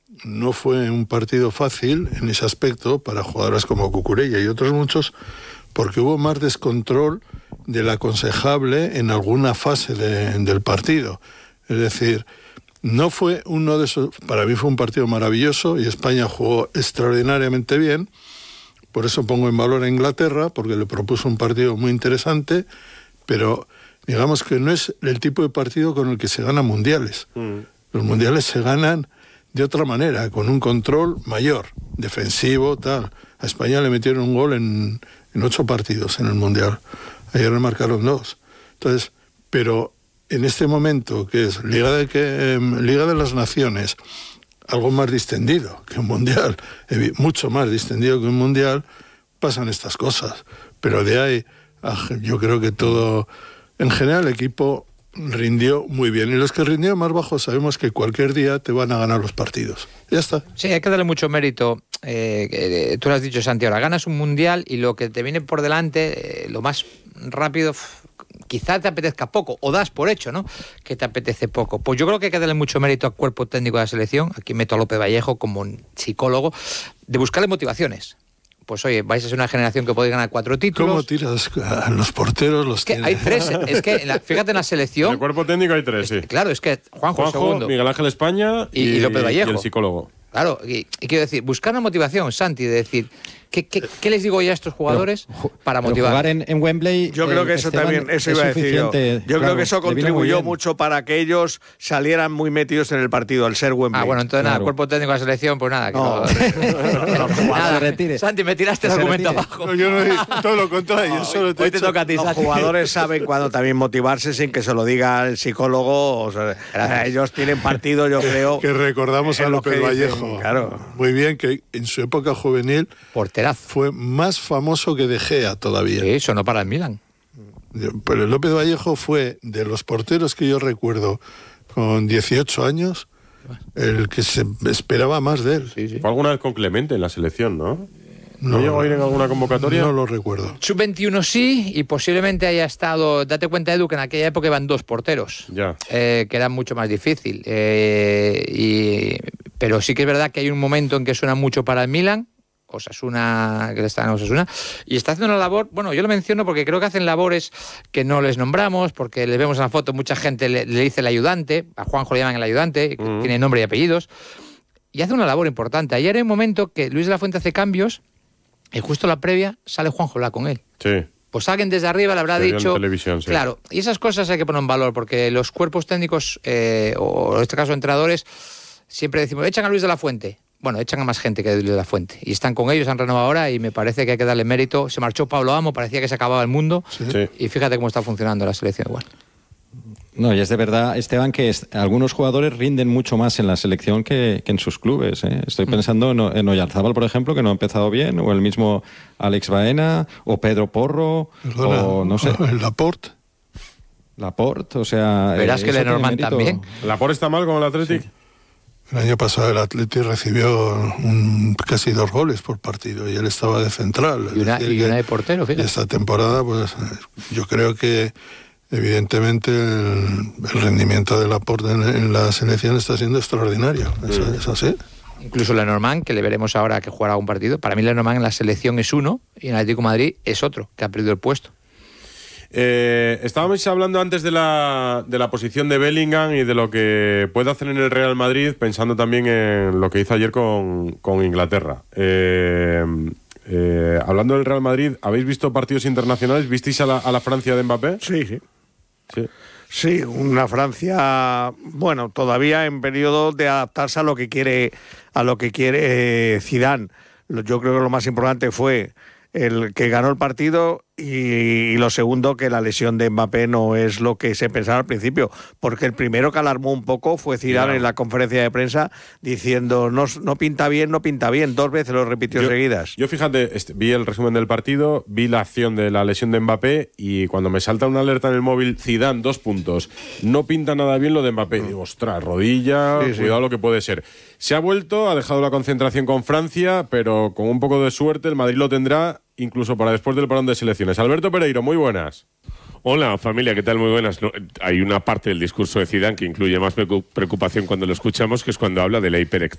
no fue un partido fácil en ese aspecto para jugadores como Cucurella y otros muchos, porque hubo más descontrol del aconsejable en alguna fase del partido. Es decir, no fue uno de esos... Para mí fue un partido maravilloso y España jugó extraordinariamente bien. Por eso pongo en valor a Inglaterra, porque le propuso un partido muy interesante, pero digamos que no es el tipo de partido con el que se ganan mundiales. Los mundiales se ganan de otra manera, con un control mayor, defensivo, tal. A España le metieron un gol en 8 partidos en el mundial. Ayer le marcaron 2. Entonces, pero en este momento, que es Liga de las Naciones, algo más distendido que un mundial, mucho más distendido que un mundial, pasan estas cosas. Pero de ahí, yo creo que todo, en general, el equipo rindió muy bien. Y los que rindieron más bajo sabemos que cualquier día te van a ganar los partidos. Ya está. Sí, hay que darle mucho mérito. Tú lo has dicho, Santi, ahora ganas un mundial y lo que te viene por delante, lo más rápido, quizá te apetezca poco, o das por hecho, ¿no?, que te apetece poco. Pues yo creo que hay que darle mucho mérito al cuerpo técnico de la selección, aquí meto a López Vallejo como un psicólogo, de buscarle motivaciones. Pues oye, vais a ser una generación que podéis ganar 4 títulos. ¿Cómo tiras a los porteros? Los que hay 3, es que fíjate en la selección... En el cuerpo técnico hay 3, sí. Claro, es que Juanjo segundo, Miguel Ángel España y López Vallejo. Y el psicólogo. Claro, y quiero decir, buscar una motivación, Santi, de decir, ¿qué les digo ya a estos jugadores para motivar? Jugar en Wembley... Yo creo que eso también, eso iba a decir yo. Yo creo que eso contribuyó mucho para que ellos salieran muy metidos en el partido, al ser Wembley. Bueno, entonces nada, el cuerpo técnico de la selección, pues nada. Nada, retire. Santi, me tiraste el argumento abajo. No, yo no, todo lo contrario. Hoy te toca a ti, Santi. Los jugadores saben cuándo también motivarse sin que se lo diga el psicólogo. O sea, ellos tienen partido, yo creo. Que recordamos a López Vallejo. Claro. Muy bien, que en su época juvenil fue más famoso que De Gea todavía. Sí, eso no para el Milan. Pero López Vallejo fue de los porteros que yo recuerdo con 18 años el que se esperaba más de él. Sí. Fue alguna vez con Clemente en la selección, ¿no? ¿No llegó a ir en alguna convocatoria? No lo recuerdo. Sub-21 sí, y posiblemente haya estado... Date cuenta, Edu, que en aquella época iban 2 porteros, que era mucho más difícil. Pero sí que es verdad que hay un momento en que suena mucho para el Milan, Osasuna, que está en Osasuna, y está haciendo una labor, bueno, yo lo menciono porque creo que hacen labores que no les nombramos, porque les vemos en la foto, mucha gente le dice el ayudante, a Juanjo le llaman el ayudante, tiene nombre y apellidos, y hace una labor importante. Ayer hay un momento que Luis de la Fuente hace cambios, y justo la previa sale Juanjo a hablar con él. Sí. Pues alguien desde arriba le habrá dicho... Televisión, sí. Claro, y esas cosas hay que poner en valor, porque los cuerpos técnicos, o en este caso entrenadores, siempre decimos, echan a Luis de la Fuente. Bueno, echan a más gente que Luis de la Fuente. Y están con ellos, han renovado ahora, y me parece que hay que darle mérito. Se marchó Pablo Amo, parecía que se acababa el mundo. Sí. Y fíjate cómo está funcionando la selección igual. No, y es de verdad, Esteban, que algunos jugadores rinden mucho más en la selección que en sus clubes. Estoy pensando en Oyarzábal, por ejemplo, que no ha empezado bien, o el mismo Alex Baena, o Pedro Porro, o no sé. El Laporte, o sea... Verás que Lenormand también. ¿Laporte está mal con el Athletic? Sí. El año pasado el Athletic recibió casi 2 goles por partido y él estaba de central. Y una de portero, fíjate. Y esta temporada, pues yo creo que evidentemente el rendimiento de Laporte en la selección está siendo extraordinario. Es así. Incluso Lenormand, que le veremos ahora que jugará un partido. Para mí Lenormand en la selección es uno y en el Atlético de Madrid es otro, que ha perdido el puesto. Estábamos hablando antes de la posición de Bellingham y de lo que puede hacer en el Real Madrid, pensando también en lo que hizo ayer con Inglaterra. Hablando del Real Madrid, ¿habéis visto partidos internacionales? ¿Visteis a la Francia de Mbappé? Sí, una Francia, bueno, todavía en periodo de adaptarse a lo que quiere Zidane. Yo creo que lo más importante fue el que ganó el partido y lo segundo, que la lesión de Mbappé no es lo que se pensaba al principio, porque el primero que alarmó un poco fue Zidane en la conferencia de prensa diciendo no pinta bien, 2 veces lo repitió seguidas. Yo fíjate, vi el resumen del partido, vi la acción de la lesión de Mbappé y cuando me salta una alerta en el móvil, Zidane, 2 puntos, no pinta nada bien lo de Mbappé, digo, ostras, rodilla, cuidado lo que puede ser. Se ha vuelto, ha dejado la concentración con Francia, pero con un poco de suerte el Madrid lo tendrá incluso para después del parón de selecciones. Alberto Pereiro, muy buenas. Hola familia, ¿qué tal? Muy buenas. No, hay una parte del discurso de Zidane que incluye más preocupación cuando lo escuchamos, que es cuando habla de la